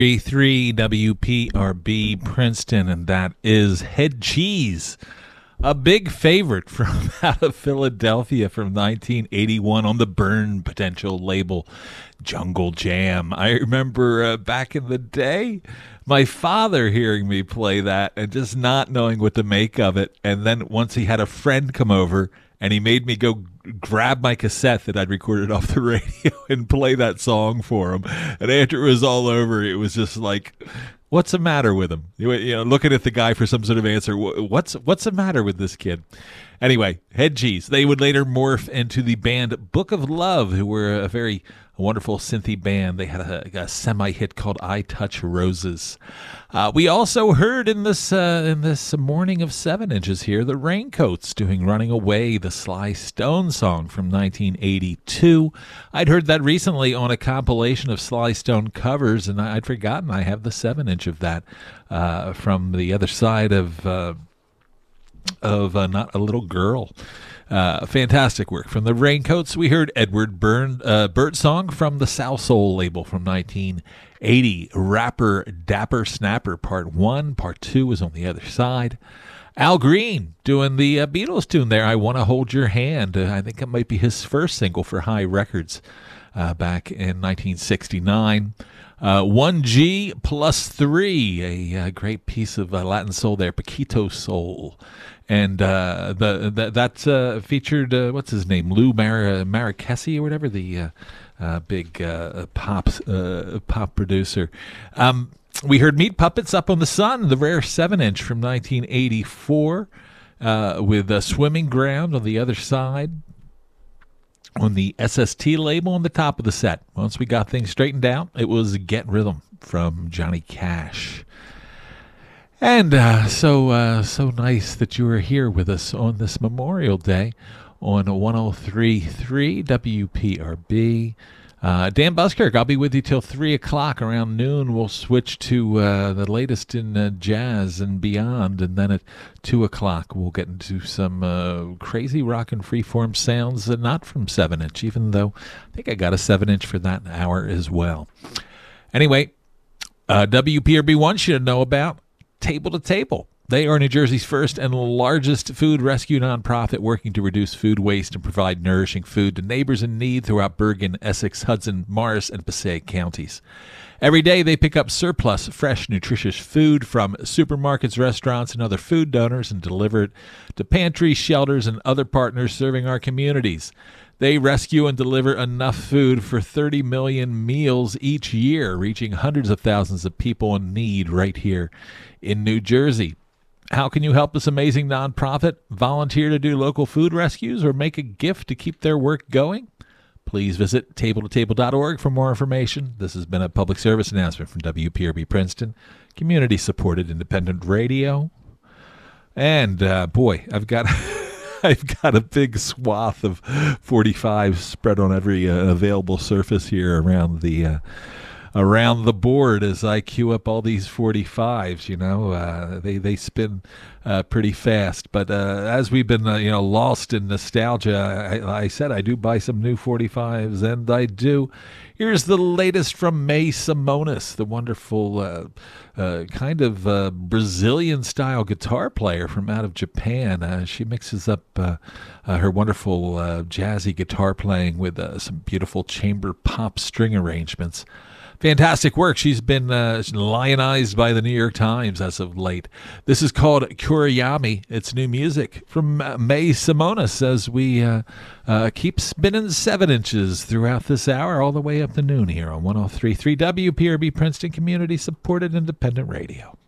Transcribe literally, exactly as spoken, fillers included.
three W P R B Princeton, and that is Head Cheese, a big favorite from out of Philadelphia from nineteen eighty-one on the Burn Potential label, Jungle Jam. I remember uh, back in the day, my father hearing me play that and just not knowing what to make of it. And then once he had a friend come over and he made me go grab my cassette that I'd recorded off the radio and play that song for him. And after it was all over, it was just like, what's the matter with him? You know, looking at the guy for some sort of answer. What's what's the matter with this kid? Anyway, Head Cheese. They would later morph into the band Book of Love, who were a very wonderful synthy band. They had a, a semi-hit called I Touch Roses. Uh, we also heard in this uh, in this morning of seven inches here, the Raincoats doing Running Away, the Sly Stone song from nineteen eighty-two. I'd heard that recently on a compilation of Sly Stone covers, and I'd forgotten I have the seven inch of that uh, from the other side of... Uh, of uh, Not a Little Girl. Uh, fantastic work from the Raincoats. We heard Edward Byrne, uh, Birdsong from the South Soul label from nineteen eighty. Rapper Dapper Snapper Part one. Part two was on the other side. Al Green doing the uh, Beatles tune there, I Want to Hold Your Hand. Uh, I think it might be his first single for High Records uh, back in nineteen sixty-nine. Uh, one G plus three, a, a great piece of uh, Latin soul there, Paquito Soul. And uh, the, the that uh, featured, uh, what's his name, Lou Mar- Marquesi or whatever, the uh, uh, big uh, pop uh, pop producer. Um, we heard Meat Puppets, Up on the Sun, the rare seven inch from nineteen eighty-four, uh, with uh, Swimming Ground on the other side. On the S S T label on the top of the set. Once we got things straightened out, it was Get Rhythm from Johnny Cash. And uh, so uh, so nice that you are here with us on this Memorial Day on one oh three point three W P R B. Uh, Dan Buskirk, I'll be with you till three o'clock. Around noon, we'll switch to uh, the latest in uh, jazz and beyond. And then at two o'clock, we'll get into some uh, crazy rock and freeform sounds, uh, not from seven inch, even though I think I got a seven inch for that hour as well. Anyway, uh, W P R B wants you to know about Table to Table. They are New Jersey's first and largest food rescue nonprofit working to reduce food waste and provide nourishing food to neighbors in need throughout Bergen, Essex, Hudson, Morris, and Passaic counties. Every day they pick up surplus, fresh, nutritious food from supermarkets, restaurants, and other food donors and deliver it to pantries, shelters, and other partners serving our communities. They rescue and deliver enough food for thirty million meals each year, reaching hundreds of thousands of people in need right here in New Jersey. How can you help this amazing nonprofit? Volunteer to do local food rescues or make a gift to keep their work going? Please visit table to table dot org for more information. This has been a public service announcement from W P R B Princeton, community-supported independent radio. And, uh, boy, I've got... I've got a big swath of forty-fives spread on every uh, available surface here around the uh, around the board as I queue up all these forty-fives. You know, uh, they they spin uh, pretty fast. But uh, as we've been uh, you know lost in nostalgia, I, I said I do buy some new forty-fives, and I do. Here's the latest from May Simonis, the wonderful uh, uh, kind of uh, Brazilian-style guitar player from out of Japan. Uh, she mixes up uh, uh, her wonderful uh, jazzy guitar playing with uh, some beautiful chamber pop string arrangements. Fantastic work. She's been uh, lionized by the New York Times as of late. This is called Kuriyami. It's new music from uh, May Simonis as we uh, uh, keep spinning seven inches throughout this hour all the way up to noon here on one oh three point three W P R B Princeton Community Supported Independent Radio.